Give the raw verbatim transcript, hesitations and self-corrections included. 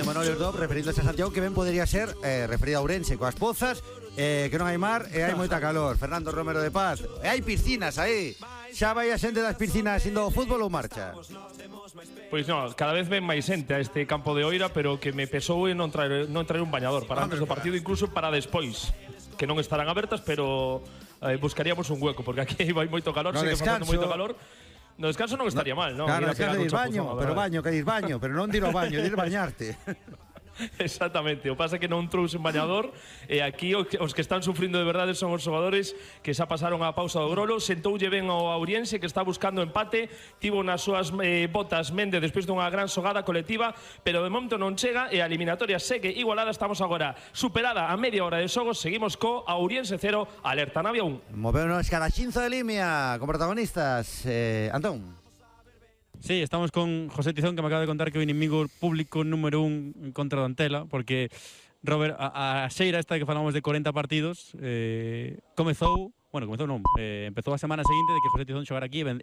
Manolio Top referíndose a Santiago, que ben podería ser eh, referido a Ourense coas pozas, eh, que non hai mar e hai moita calor. Fernando Romero de Paz, e hai piscinas aí. Xa vai a xente das piscinas indo ao fútbol ou marcha? Pois non, cada vez ven máis xente a este campo de Oira, pero que me pesou en non traer, non traer un bañador para antes do partido, incluso para despois, que non estarán abertas, pero eh, buscaríamos un hueco, porque aquí vai moito calor, no sei que descanso, facendo moito calor. No descanso non estaría mal, non? Claro, descanso de ir baño, pero baño, que ir baño, pero non dir ao baño, dir bañarte. Exactamente, o pasa que non trouxe bañador e aquí os que están sufrindo de verdade son os xogadores que xa pasaron a pausa do Grolo. Sentoulle ben ao Auriense, que está buscando empate, tivo nas súas eh, botas Mende despois dunha gran xogada colectiva, pero de momento non chega e a eliminatoria segue igualada. Estamos agora superada a media hora de xogos, seguimos co Auriense cero, Alerta Navia un. Moveu no escaraxinzo de Limia con protagonistas eh, Antón. Sí, estamos con José Tizón, que me acaba de contar que o inimigo público número un contra o Antela, porque Robert, a, a xeira esta que falamos de corenta partidos, eh, comezou, bueno, comezou non, eh, empezou a semana seguinte de que José Tizón xogara aquí e